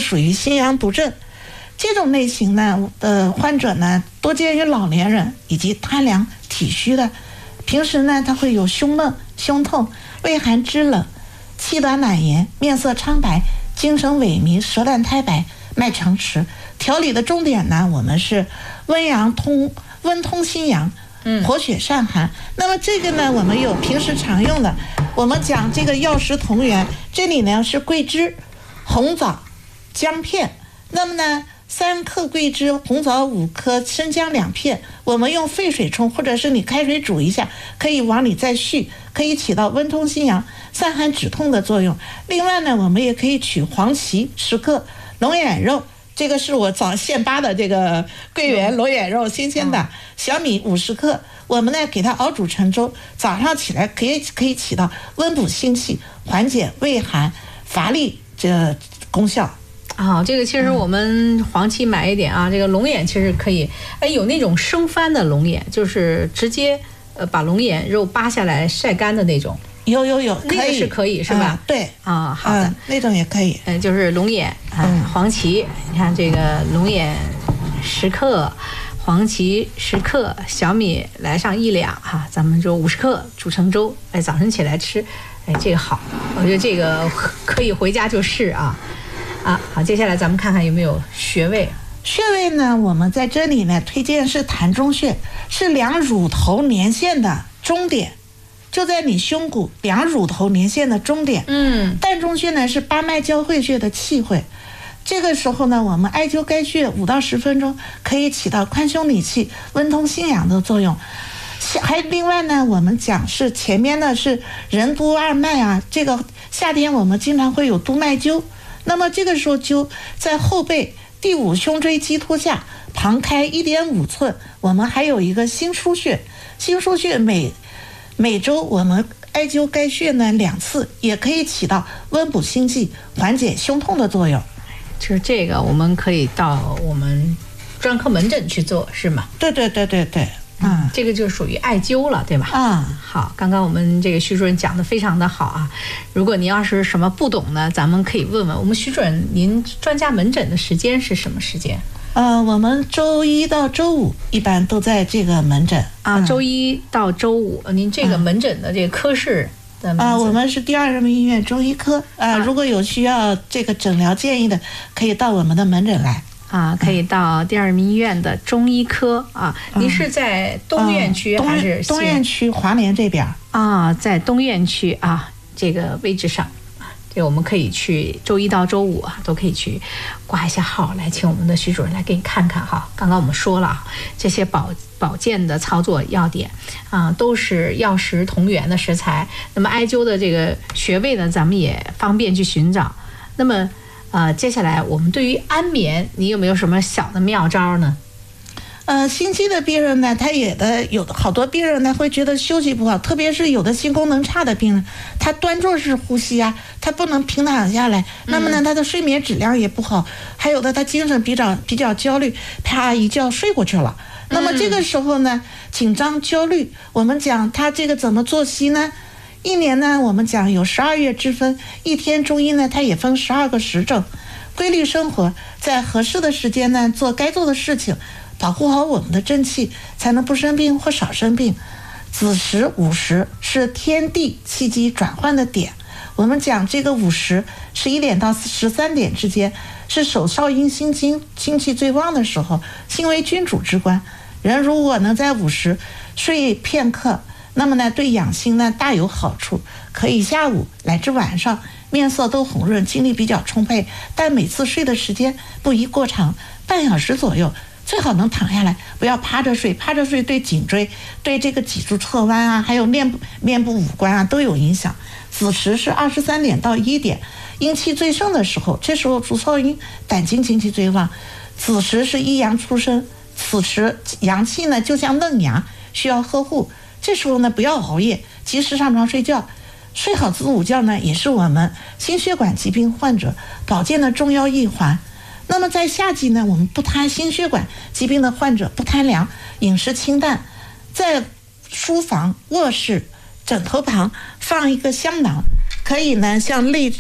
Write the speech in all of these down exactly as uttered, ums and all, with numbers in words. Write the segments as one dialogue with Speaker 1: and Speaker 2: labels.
Speaker 1: 属于心阳不振。这种类型呢的患者呢，多见于老年人以及贪凉体虚的。平时呢，他会有胸闷、胸痛、畏寒肢冷、气短懒言、面色苍白、精神萎靡、舌淡苔白、脉沉迟。调理的重点呢，我们是温阳通、温通心阳，活血散寒。那么这个呢，我们有平时常用的，我们讲这个药食同源，这里呢是桂枝、红枣、姜片。那么呢，三克桂枝，红枣五颗，生姜两片，我们用沸水冲，或者是你开水煮一下，可以往里再续，可以起到温通心阳、散寒止痛的作用。另外呢，我们也可以取黄芪十克，龙眼肉，这个是我早现扒的这个桂圆龙眼肉，新鲜的，小米五十克，我们呢给它熬煮成粥，早上起来可以可以起到温补心气、缓解畏寒乏力这功效。
Speaker 2: 啊，这个其实我们黄芪买一点啊，这个龙眼其实可以，哎，有那种生翻的龙眼，就是直接呃把龙眼肉扒下来晒干的那种。
Speaker 1: 有有有，
Speaker 2: 那个是可以是吧？
Speaker 1: 啊、对
Speaker 2: 啊，好的、
Speaker 1: 嗯，那种也可以。
Speaker 2: 嗯、呃，就是龙眼啊、嗯，黄芪，你看这个龙眼十克，黄芪十克，小米来上一两哈、啊，咱们就五十克煮成粥，哎，早晨起来吃，哎，这个好，我觉得这个可以回家就试啊。啊，好，接下来咱们看看有没有穴位。
Speaker 1: 穴位呢，我们在这里呢推荐是膻中穴，是两乳头连线的中点，就在你胸骨两乳头连线的中点。嗯，膻中穴呢是八脉交汇穴的气会。这个时候呢，我们艾灸该穴五到十分钟，可以起到宽胸理气、温通心阳的作用。还另外呢，我们讲是前面呢是任督二脉啊，这个夏天我们经常会有督脉灸。那么这个时候灸在后背第五胸椎棘突下旁开 一点五寸，我们还有一个心腧穴，心腧穴每每周我们艾灸该穴呢两次，也可以起到温补心悸、缓解胸痛的作用。
Speaker 2: 就是这个我们可以到我们专科门诊去做是吗？
Speaker 1: 对对对对对。
Speaker 2: 嗯，这个就属于艾灸了，对吧？
Speaker 1: 嗯，
Speaker 2: 好，刚刚我们这个徐主任讲的非常的好啊。如果您要是什么不懂呢，咱们可以问问我们徐主任，您专家门诊的时间是什么时间？
Speaker 1: 呃，我们周一到周五一般都在这个门诊
Speaker 2: 啊。嗯、周一到周五，您这个门诊的这个科室的
Speaker 1: 啊、呃，我们是第二人民医院中医科啊、呃。如果有需要这个诊疗建议的，可以到我们的门诊来。
Speaker 2: 啊，可以到第二人民医院的中医科啊。您是在东院区还是、
Speaker 1: 嗯、东, 东院区华联这边
Speaker 2: 啊？在东院区啊，这个位置上，这个我们可以去周一到周五啊，都可以去挂一下号来，请我们的徐主任来给你看看哈。刚刚我们说了这些保保健的操作要点啊，都是药食同源的食材。那么艾灸的这个穴位呢，咱们也方便去寻找。那么。呃，接下来我们对于安眠，你有没有什么小的妙招呢？
Speaker 1: 呃，心悸的病人呢，他也的有的好多病人呢会觉得休息不好，特别是有的心功能差的病人，他端坐式呼吸啊，他不能平躺下来，那么呢，他的睡眠质量也不好，还有的他精神比较比较焦虑，啪一觉睡过去了。那么这个时候呢，紧张焦虑，我们讲他这个怎么作息呢？一年呢，我们讲有十二月之分，一天中医呢，它也分十二个时辰，规律生活，在合适的时间呢，做该做的事情，保护好我们的正气，才能不生病或少生病。子时午时是天地气机转换的点，我们讲这个午时十一点到十三点之间，是手少阴心经精气最旺的时候，心为君主之官。人如果能在午时睡片刻，那么呢，对养心呢大有好处，可以下午乃至晚上面色都红润，精力比较充沛，但每次睡的时间不宜过长，半小时左右，最好能躺下来，不要趴着睡，趴着睡对颈椎、对这个脊柱侧弯啊，还有面部面部五官啊都有影响。子时是二十三点到一点，阴气最盛的时候，这时候足少阴胆经精气最旺。子时是一阳出生，此时阳气呢就像嫩芽，需要呵护。这时候呢，不要熬夜，及时上床睡觉。睡好子午觉呢，也是我们心血管疾病患者保健的重要一环。那么在夏季呢，我们不贪心血管疾病的患者不贪凉，饮食清淡，在书房、卧室、枕头旁放一个香囊，可以呢像类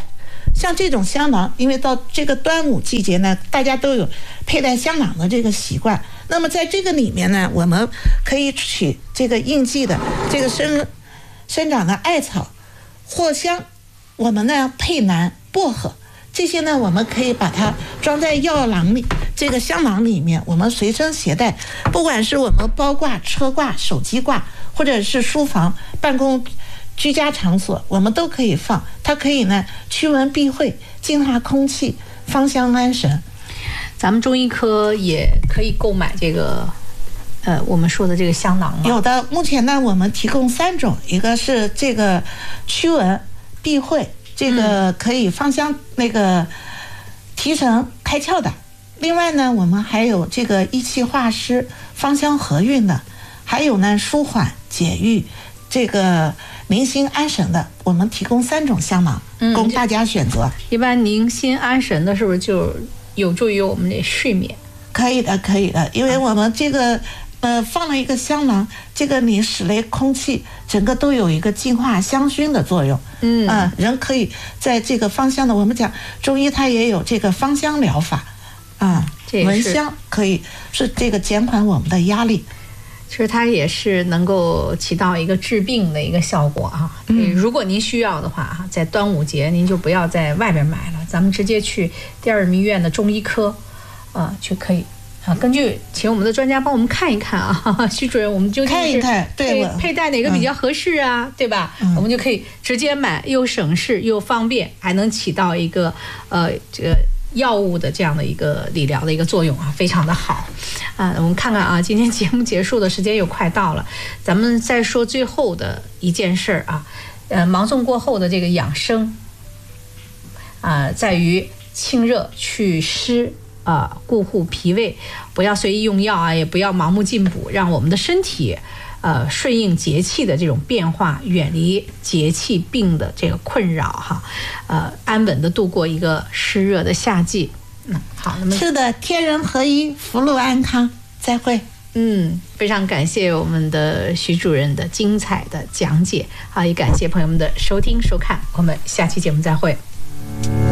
Speaker 1: 像这种香囊，因为到这个端午季节呢，大家都有佩戴香囊的这个习惯。那么在这个里面呢，我们可以取这个应季的这个生生长的艾草、藿香，我们呢佩兰、薄荷。这些呢，我们可以把它装在药囊里，这个香囊里面，我们随身携带，不管是我们包挂、车挂、手机挂，或者是书房、办公、居家场所，我们都可以放。它可以呢驱蚊避秽、净化空气、芳香安神。
Speaker 2: 咱们中医科也可以购买这个，呃，我们说的这个香囊吗？
Speaker 1: 有的，目前呢，我们提供三种，一个是这个驱蚊避秽。这个可以芳香那个提神开窍的，另外呢，我们还有这个益气化湿、芳香和运的，还有呢舒缓解郁、这个宁心安神的，我们提供三种香囊供大家选择。
Speaker 2: 一般宁心安神的是不是就有助于我们的睡眠？
Speaker 1: 可以的，可以的，因为我们这个。呃，放了一个香囊，这个你室内空气整个都有一个净化香薰的作用。嗯，呃、人可以在这个芳香的，我们讲中医它也有这个芳香疗法，啊、呃，闻香可以是这个减缓我们的压力。
Speaker 2: 其实它也是能够起到一个治病的一个效果啊。嗯，如果您需要的话哈，在端午节您就不要在外边买了，咱们直接去第二名医院的中医科，啊、呃，就可以。啊，根据请我们的专家帮我们看一看啊，徐主任，我们究竟是佩佩戴哪个比较合适啊，嗯、对吧？嗯、我们就可以直接买，又省事又方便，还能起到一个呃这个药物的这样的一个理疗的一个作用啊，非常的好啊。我们看看啊，今天节目结束的时间又快到了，咱们再说最后的一件事儿啊，呃，芒种过后的这个养生啊，在于清热祛湿。呃，固护脾胃，不要随意用药啊，也不要盲目进补，让我们的身体呃顺应节气的这种变化，远离节气病的这个困扰哈，呃，安稳的度过一个湿热的夏季。嗯，好，那么
Speaker 1: 是的，天人合一，福禄安康，再会。
Speaker 2: 嗯，非常感谢我们的徐主任的精彩的讲解，好，也感谢朋友们的收听收看，我们下期节目再会。